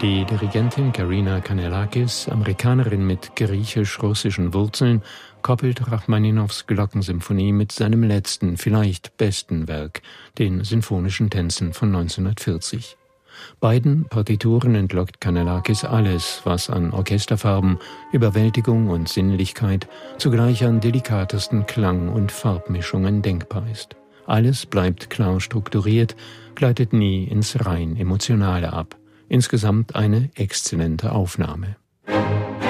Die Dirigentin Karina Kanellakis, Amerikanerin mit griechisch-russischen Wurzeln, koppelt Rachmaninows Glockensymphonie mit seinem letzten, vielleicht besten Werk, den Sinfonischen Tänzen von 1940. Beiden Partituren entlockt Kanellakis alles, was an Orchesterfarben, Überwältigung und Sinnlichkeit, zugleich an delikatesten Klang- und Farbmischungen denkbar ist. Alles bleibt klar strukturiert, gleitet nie ins rein Emotionale ab. Insgesamt eine exzellente Aufnahme.